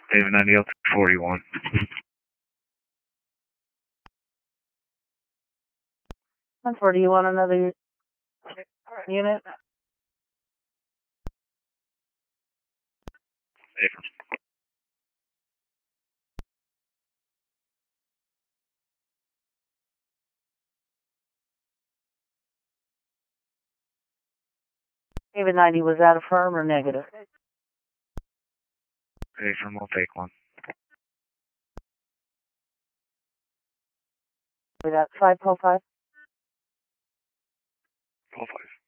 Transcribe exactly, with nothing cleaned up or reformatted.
David ninety up to forty-one. one forty, you want another unit? David. David ninety, was that affirm or negative? David, we'll take one. Was that five, call five? Call five.